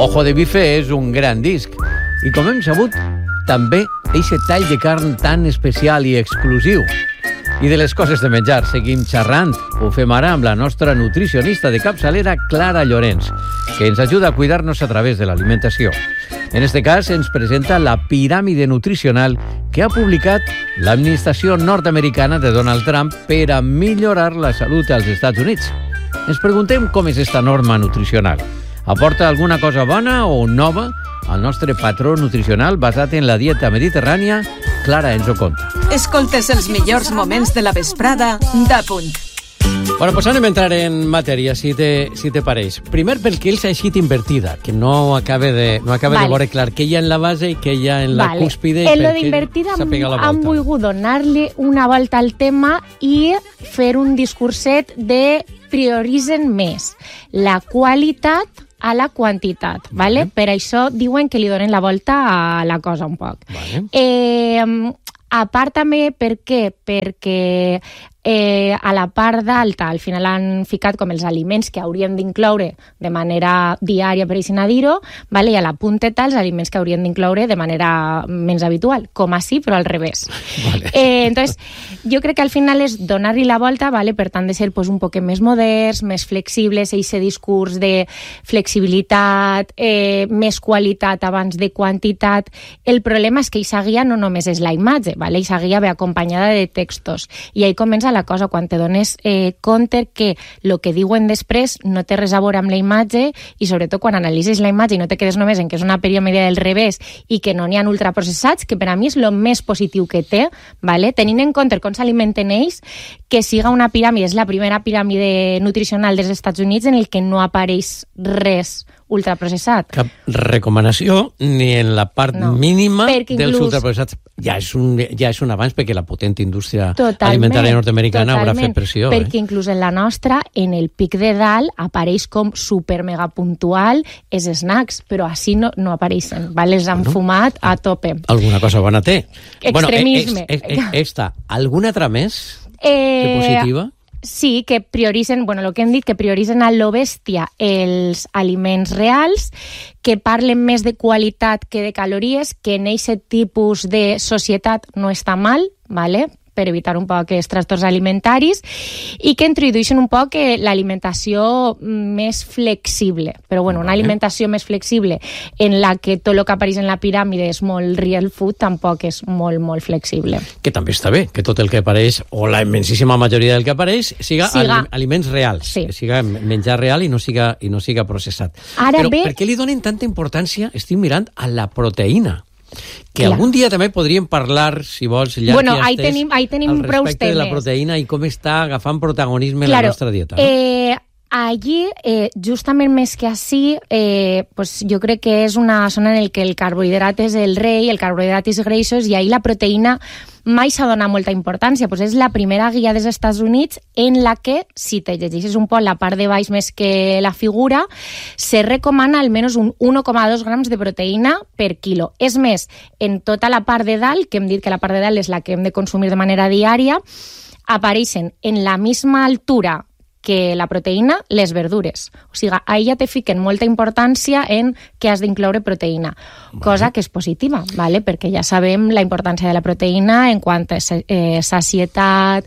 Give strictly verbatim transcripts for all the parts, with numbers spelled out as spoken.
Ojo de Bife és un gran disc. I com hem sabut, també eixe tall de carn tan especial i exclusiu. I de les coses de menjar seguim xerrant. Ho fem ara amb la nostra nutricionista de capçalera, Clara Llorenç, que ens ajuda a cuidar-nos a través de l'alimentació. En este cas, ens presenta la piràmide nutricional que ha publicat l'administració nord-americana de Donald Trump per a millorar la salut als Estats Units. Ens preguntem com és esta norma nutricional. Aporta alguna cosa bona o nova al nostre patró nutricional basat en la dieta mediterrània? Clara ens ho conta. Escoltes els millors moments de la vesprada d'Apunt. Bueno, pues anem a entrar en matèria, si te, si te pareix. Primer, perquè ells ha eixit invertida, que no acabe de, no acabe vale. de veure clar què hi ha en la base i què hi ha en la vale. cúspide. En lo d'invertida han volgut donar-li una volta al tema i fer un discurset de prioritzen més la qualitat a la quantitat, vale? Uh-huh. Per això diuen que li donen la volta a la cosa un poc. Vale. Eh, a part també, per què? Perquè eh, a la part d'alta al final han ficat com els aliments que hauríem d'incloure de manera diària, per així dir-ho, vale? I a la punteta els aliments que haurien d'incloure de manera menys habitual, com així, però al revés. Vale. Eh, entonces, jo crec que al final és donar-li la volta, vale? Per tant de ser pues, un poc més moderns, més flexibles, aquest discurs de flexibilitat, eh, més qualitat abans de quantitat. El problema és que aquesta guia no només és la imatge, vale? Aquesta guia ve acompanyada de textos, i ahí comença la cosa, quan te dones eh, compte que el que diuen després no té res a veure amb la imatge, i sobretot quan analitzes la imatge i no te quedes només en que és una piràmide del revés i que no n'hi ha ultraprocessats, que per a mi és el més positiu que té, vale? Tenint en compte com s'alimenten ells, que siga una piràmide, és la primera piràmide nutricional dels Estats Units en el que no apareix res ultraprocessat. Cap recomanació ni en la part no. mínima inclús, dels ultraprocessats. Ja és, un, ja és un avanç perquè la potent indústria alimentària nord-americana haurà fet pressió. Perquè eh? inclús en la nostra, en el pic de dalt, apareix com super mega puntual els snacks, però així no, no apareixen. Vale? Els han bueno, fumat a tope. Alguna cosa bona té. Extremisme. Bueno, eh, eh, esta, alguna altra més eh, de positiva? Sí, que prioritzen, bueno, el que hem dit, que prioritzen a lo bèstia els aliments reals, que parlen més de qualitat que de calories, que en aquest tipus de societat no està mal, ¿vale? Per evitar un poc els trastorns alimentaris, i que introdueixen un poc l'alimentació més flexible. Però bueno, una alimentació més flexible en la que tot el que apareix en la piràmide és molt real food, tampoc és molt, molt flexible. Que també està bé, que tot el que apareix, o la immensíssima majoria del que apareix, siga, siga aliments reals, sí. que siga menjar real i no siga, i no siga processat. Ara Però bé... per què li donen tanta importància, estic mirant, a la proteïna? Que Clar. algun dia també podríem parlar, si vols, ja bueno, que ahí estés, tenim, ahí tenim al respecte de la temes. proteïna i com està agafant protagonisme claro, en la nostra dieta. No? Eh, allí, eh, justament més que així, eh, pues jo crec que és una zona en què el carbohidrat és el rei, el carbohidrat és greixos, i ahí la proteïna mai s'ha donat molta importància. Pues és la primera guia dels Estats Units en la que, si te llegeixes un poc la part de baix més que la figura, se recomana almenys un u coma dos grams de proteïna per quilo. És més, en tota la part de dalt, que hem dit que la part de dalt és la que hem de consumir de manera diària, apareixen en la misma altura que la proteïna, les verdures. O sigui, ahí ja te fiquen molta importància en què has d'incloure proteïna, vale. Cosa que és positiva, ¿vale? Perquè ja sabem la importància de la proteïna en quant a eh, sacietat,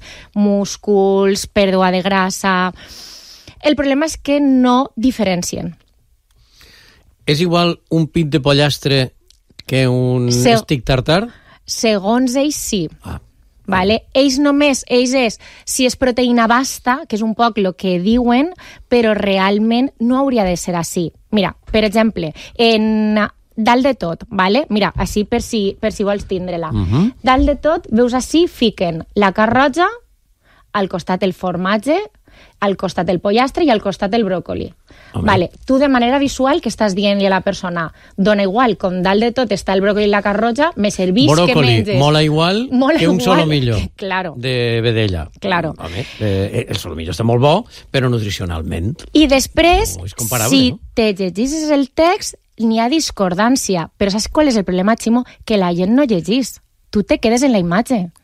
músculs, pèrdua de grassa... El problema és que no diferencien. És igual un pit de pollastre que un Se... stick tartar? Segons ells, sí. Ah. Vale? Ells només, ells és, si és proteïna basta, que és un poc el que diuen, però realment no hauria de ser així. Mira, per exemple, en dalt de tot, vale? Mira, així per si, per si vols tindre-la. Uh-huh. Dalt de tot, veus així, fiquen la carn roja, al costat el formatge, al costat el pollastre i al costat el bròcoli. Vale. Tu de manera visual que estàs dient-li a la persona, dona igual, com dalt de tot està el bròcoli i la carn roja, me servís bròcoli, que menges... Bròcoli, mola igual mola que un igual. solomillo claro. de vedella. Claro. Home, eh, el solomillo està molt bo, però nutricionalment... I després, no, si no? te llegis el text, n'hi ha discordància. Però saps qual és el problema, Ximo? Que la gent no llegís. Tu te quedes en la imatge.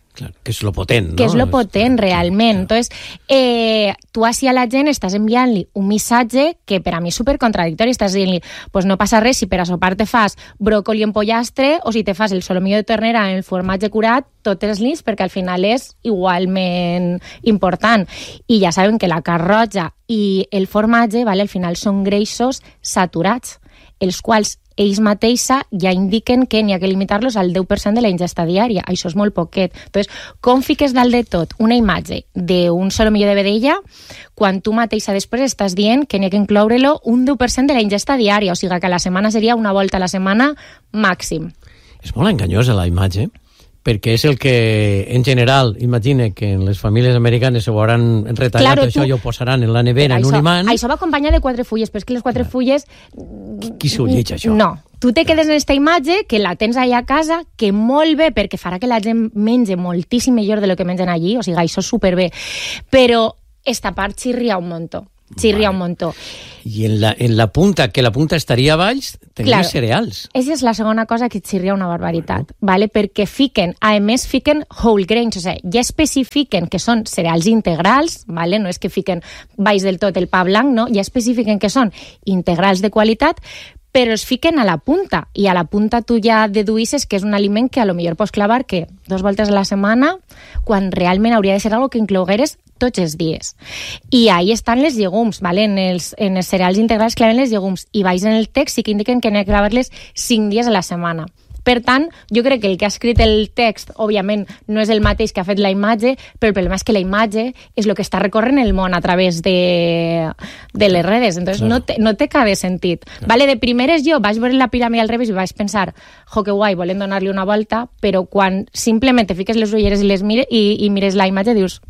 Claro, que és lo potent, no? Que és lo potent, realment. Entonces, eh, tu així a la gent estàs enviant-li un missatge que per a mi és supercontradictori. Estàs dient-li, pues no passa res si per a sopar te fas bròcoli en pollastre o si te fas el solomillo de ternera en el formatge curat, totes les, perquè al final és igualment important. I ja sabem que la carn roja i el formatge, vale, al final són greixos saturats, els quals ells mateixa ja indiquen que n'hi ha que limitar-los al deu per cent de la ingesta diària. Això és molt poquet. Entonces, com fiques dalt de tot una imatge d'un solomillo de vedella quan tu mateixa després estàs dient que n'hi ha que incloure-lo un deu per cent de la ingesta diària? O sigui que a la setmana seria una volta a la setmana màxim. És molt enganyosa la imatge, perquè és el que, en general, imagina que en les famílies americanes se ho hauran retallat claro, això tu... i ho posaran en la nevera, en això, un imant. Això va acompanyat de quatre fulles, però és que les quatre claro. fulles... Qui, qui s'ho lleig, això? No. Tu te quedes en aquesta imatge, que la tens allà a casa, que molt bé, perquè farà que la gent mengi moltíssim millor de lo que mengen allí, o sigui, això és superbé. Però esta part xirria un muntó. Xirria vale. un muntó. I en la, en la punta, que la punta estaria a baix, tenia claro, cereals. Aquesta és la segona cosa que xirria una barbaritat, bueno. vale? Perquè fiquen, a més fiquen whole grains, o sigui, ja especifiquen que són cereals integrals, vale? No és que fiquen baix del tot el pa blanc, no? Ja especifiquen que són integrals de qualitat, però es fiquen a la punta, i a la punta tu ja deduïsses que és un aliment que a lo millor pots clavar que dos voltes a la setmana, quan realment hauria de ser algo que inclogueres tots els dies. I ahí estan les llegums, ¿vale? En els, en els cereals integrals claven les llegums, i baix en el text sí que indiquen que n'hi ha que clavar-les cinc dies a la setmana. Per tant, jo crec que el que ha escrit el text, òbviament, no és el mateix que ha fet la imatge, però el problema és que la imatge és el que està recorrent el món a través de, de les redes. Entonces, claro. no, te, no té cap de sentit. Claro. Vale, de primeres jo vaig veure la piràmide al revés i vaig pensar, jo, que guai, volen donar-li una volta, però quan simplement te fiques les ulleres i, les mires, i, i mires la imatge, dius...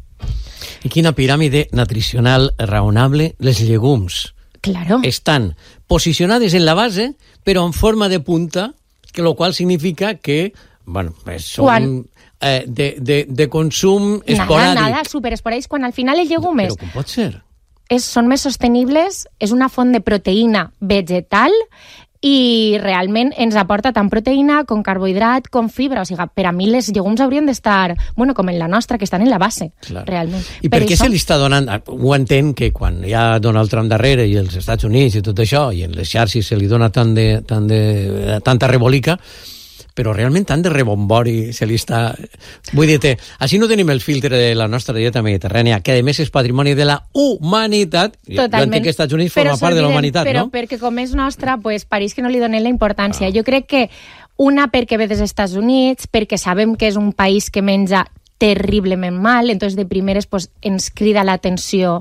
I quina piràmide nutricional raonable. Les llegums claro. estan posicionades en la base, però en forma de punta, que lo qual significa que bueno, són quan... eh, de, de, de consum esporàdic. Nada, nada, superesporàdics, quan al final els llegumes... Però com pot ser? És, són més sostenibles, és una font de proteïna vegetal i realment ens aporta tant proteïna com carbohidrat com fibra. O sigui, per a mi les llegums haurien d'estar, bueno, com en la nostra, que estan en la base, claro. realment. I per, per què això... se li està donant... Ho entenc que quan hi ha Donald Trump darrere i els Estats Units i tot això, i en les xarxes se li dona tant de, tant de, tanta rebolica, però realment tant de rebombori se li està... Vull dir-te, així no tenim el filtre de la nostra dieta mediterrània, que a més és patrimoni de la humanitat. Totalment. Jo entenc que els Estats Units forma part de la humanitat, però, no? Però perquè com és nostra, pues, pareix que no li donen la importància. Ah. Jo crec que una perquè ve dels Estats Units, perquè sabem que és un país que menja terriblement mal, entonces de primeres pues, ens crida l'atenció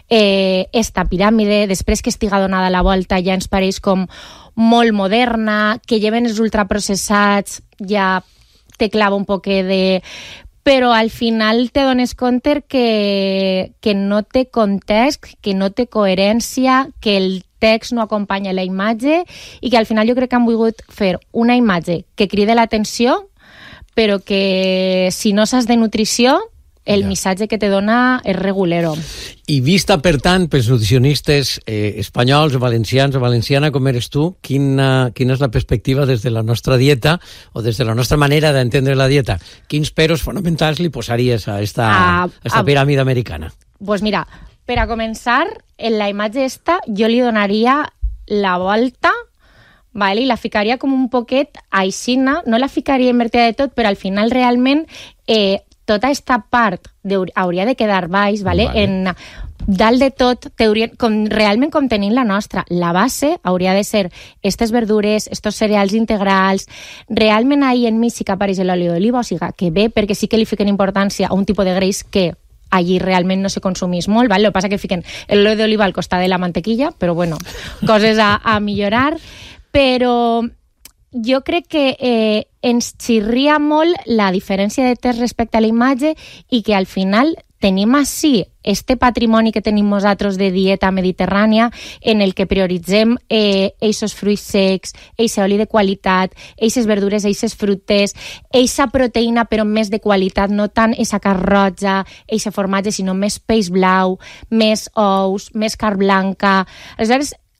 eh, esta piràmide, després que estiga donada la volta ja ens pareix com molt moderna, que lleven els ultraprocessats, ja te clava un poquet de... Però al final te dones compte que, que no té context, que no té coherència, que el text no acompanya la imatge i que al final jo crec que han volgut fer una imatge que cride l'atenció, però que si no saps de nutrició, el ja. missatge que te dona és regulero. I vista, per tant, pels nutricionistes eh, espanyols o valencians o valenciana, com eres tu, quina, quina és la perspectiva des de la nostra dieta o des de la nostra manera d'entendre la dieta? Quins peros fonamentals li posaries a esta, a, a esta piràmide americana? Pues mira, per a començar, en la imatge esta jo li donaria la volta, vale? I la ficaria com un poquet aixina, no la ficaria invertida de tot, però al final realment eh, tota aquesta part hauria de quedar baix, vale? Vale. En, dalt de tot, teoria, com, realment com tenint la nostra, la base hauria de ser aquestes verdures, estos cereals integrals, realment ahí enmig sí que apareix l'oli d'oliva, o sigui que bé, perquè sí que li fiquen importància a un tipus de greix que allí realment no se consumís molt, ¿vale? Lo que passa que fiquen l'oli d'oliva al costat de la mantequilla, però bueno, coses a, a millorar. Però jo crec que eh, ens xirria molt la diferència de text respecte a la imatge i que al final tenim així este patrimoni que tenim nosaltres de dieta mediterrània en el que prioritzem eh, eixos fruits secs, eixa oli de qualitat, eixes verdures, eixes fruites, eixa proteïna però més de qualitat, no tant eixa carn roja, eixa formatge, sinó més peix blau, més ous, més carn blanca. Aleshores,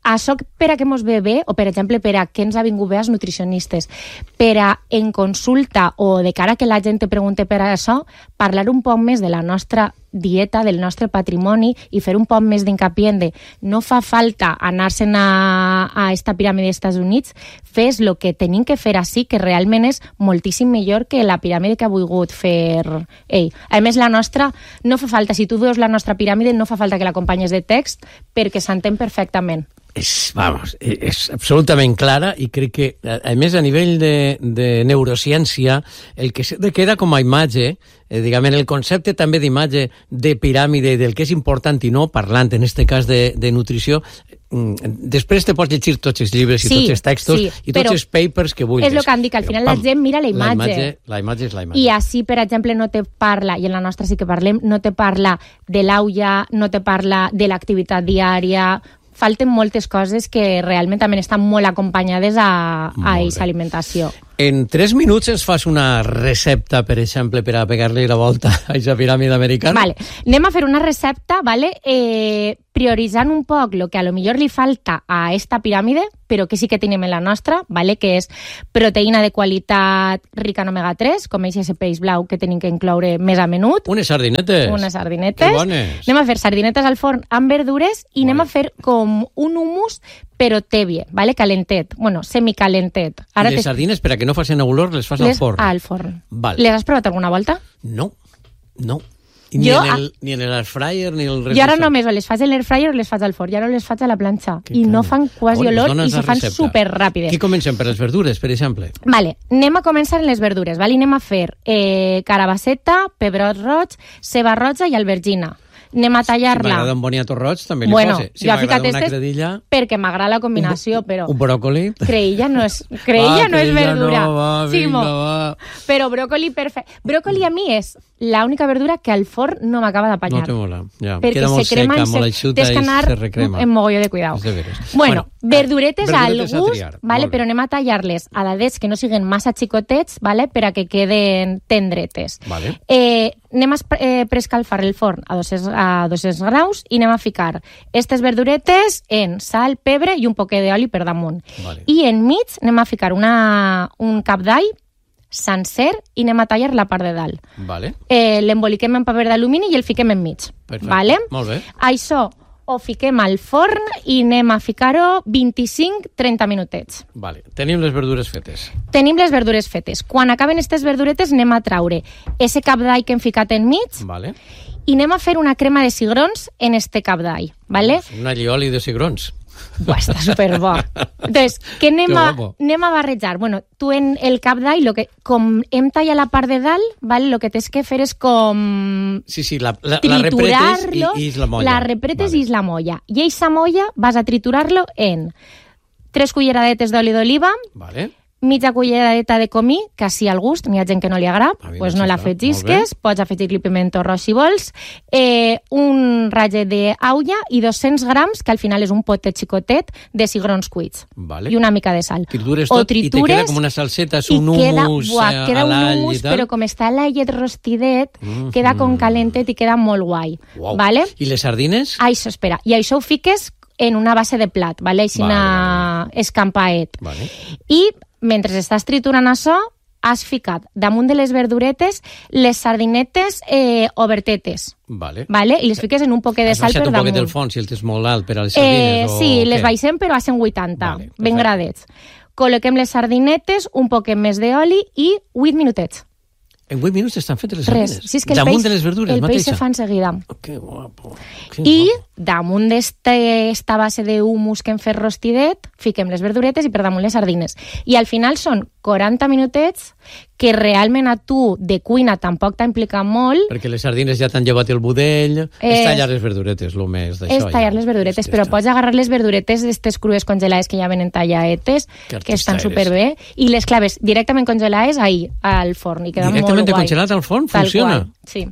això per a què mos ve bé, o per exemple per a què ens ha vingut bé als nutricionistes, per a en consulta o de cara que la gent te pregunte per a això, parlar un poc més de la nostra dieta, del nostre patrimoni i fer un poc més d'incapié de no fa falta anar-se'n a, a esta piràmide dels Estats Units, fes el que tenim que fer així, que realment és moltíssim millor que la piràmide que ha volgut fer ell. A més, la nostra no fa falta, si tu veus la nostra piràmide, no fa falta que l'acompanyes de text perquè s'entén perfectament. És, vamos, és absolutament clara i crec que, a més, a nivell de, de neurociència, el que se queda com a imatge, eh, diguem, el concepte també d'imatge de piràmide, del que és important i no, parlant en aquest cas de, de nutrició, després te pots llegir tots els llibres i sí, tots els textos sí, i tots els papers que vulguis. És el que han dit, que al final pam, la gent mira la imatge. La imatge, la imatge és la imatge. I així, per exemple, no te parla, i en la nostra sí que parlem, no te parla de l'aulla, no te parla de l'activitat diària. Falten moltes coses que realment també estan molt acompanyades a, a aquesta alimentació. En tres minuts ens fas una recepta, per exemple, per a pegar-li la volta a aquesta piràmide americana? Vale. Anem a fer una recepta, vale? eh, prioritzant un poc el que a lo millor li falta a esta piràmide, però que sí que tenim en la nostra, vale? Que és proteïna de qualitat rica en omega tres, com és ese peix blau que tenim que incloure més a menut. Unes sardinetes. Unes sardinetes. Que bones. Anem a fer sardinetes al forn amb verdures i vale. Anem a fer com un hummus, però tèbie, vale? Calentet, bueno, semicalentet. Ara I les sardines, per a que no facin olor, les fas les al forn? Al forn. Vale. Les has provat alguna volta? No, no. Ni, jo, en el, ni en l'air fryer ni el res. Jo ara només o les faig en l'air fryer o les faig al forn, i ara les faig a la planxa. Que I canya. No fan quasi oh, olor i se fan superràpides. Qui comencem per les verdures, per exemple? Vale, anem a començar en les verdures, vale? Anem a fer eh, carabasseta, pebrot roig, ceba roja i albergina. Anem a tallar-la. Si m'agrada un boniato roig, també li bueno, pose. Si jo m'agrada una credilla... Perquè m'agrada la combinació, un, però... Un bròcoli? Creïlla no és, creïlla va, no és verdura. No, va, vinga, va. Però bròcoli perfecte. Bròcoli a mi és l'única verdura que al forn no m'acaba d'apanyar. No te mola. Ja. Perquè queda molt se crema seca, molt eixuta i se recrema. En mogolló de cuidado. Bueno, bueno, verduretes, verduretes al gust, triar, vale, però anem a tallar-les a dadets que no siguin massa xicotets, vale, per a que queden tendretes. Vale. Eh, anem a eh, preescalfar el forn a dos-cents graus i anem a ficar aquestes verduretes en sal, pebre i un poquet d'oli per damunt. Vale. I enmig anem a ficar una, un cap d'all sencer i anem a tallar la part de dalt. Vale. Eh, l'emboliquem en paper d'alumini i el fiquem enmig. Perfecte. Vale? Molt bé. Això ho fiquem al forn i anem a ficar-ho vint-i-cinc a trenta minutets. Vale. Tenim les verdures fetes. Tenim les verdures fetes. Quan acaben aquestes verduretes anem a traure ese cap d'all que hem ficat enmig vale. I anem a fer una crema de cigrons en este cap d'all. Vale? Un allioli de cigrons. Buah, està superbo. Entonces, què anem, a, anem a barrejar? Bueno, tu en el cap d'all, lo que, com hem tallat la part de dalt, vale, lo que tens que fer és com... Sí, sí, la, la, la repretes i, i és la molla. La repretes vale. i és la molla. I eixa molla vas a triturar-lo en tres culleradetes d'oli d'oliva, vale. mitja culleradeta de comí, que així al gust, n'hi ha gent que no li agrada, doncs pues no l'afegis, pots afegir-li pimiento roig si vols, eh, un ratge d'aulla i dos-cents grams, que al final és un potet xicotet, de cigrons cuits. Vale. I una mica de sal. Tritures tot tritures, i te queda com una salseta, és un hummus queda, buah, queda a l'all hummus, i tal. Però com està l'allet rostidet, mm-hmm. queda com calentet i queda molt guai. Wow. Vale? I les sardines? Això, espera. I això ho fiques en una base de plat, vale? Així vale, vale. Escampaet. Vale. I mentre estàs triturant això, has ficat damunt de les verduretes les sardinetes eh, obertetes. Vale. Vale? I les fiques en un poquet de has sal per damunt. Has baixat un poquet del fons, si el tens molt alt per a les sardines? Eh, o sí, què? les baixem però a cent vuitanta, vale, ben gradets. Col·loquem les sardinetes, un poquet més d'oli i vuit minutets. En vuit minuts estan fetes les sardines? Res. Si és que el damunt peix, de les verdures, el mateixa? peix se fa en seguida. Oh, que guapo. Que I guapo. damunt d'esta base d'humus que hem fet rostidet, fiquem les verduretes i per damunt les sardines. I al final són quaranta minutets que realment a tu de cuina tampoc t'ha implicat molt. Perquè les sardines ja t'han llevat el budell. És, és tallar les verduretes, el més d'això. És tallar ja. les verduretes, Hòstia, però està. Pots agarrar les verduretes d'estes crues congelades que ja venen talladetes, que, que estan superbé, i les claves directament congelades ahí, al forn, i queda molt guai. Directament congelat al forn? Tal funciona? Qual, sí.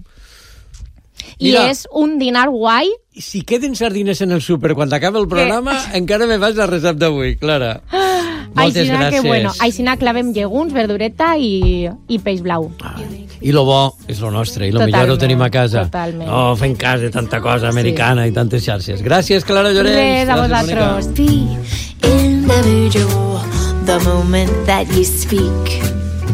I Mira, és un dinar guai. Si queden sardines en el súper quan acaba el programa, que... encara me vas la recepta d'avui, Clara. Moltes Aixina gràcies. Que, bueno, aixina clavem llegums, verdureta i, i peix blau. Ai. i lo bo és lo nostre, i lo Totalment, millor ho tenim a casa. Totalment. No fem cas de tanta cosa americana sí. i tantes xarxes. Gràcies, Clara Llorenç. Res, a vosaltres. Be individual the moment that you speak.